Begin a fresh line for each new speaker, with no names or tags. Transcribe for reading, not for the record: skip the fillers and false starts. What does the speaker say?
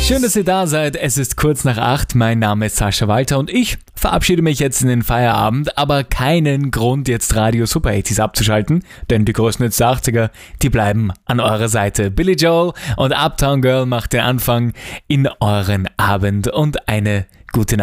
Schön, dass ihr da seid. Es ist kurz nach 8. Mein Name ist Sascha Walter und ich verabschiede mich jetzt in den Feierabend, aber keinen Grund, jetzt Radio Super 80s abzuschalten, denn die größten Hits der 80er, die bleiben an eurer Seite. Billy Joel und Uptown Girl macht den Anfang in euren Abend und eine gute Nacht.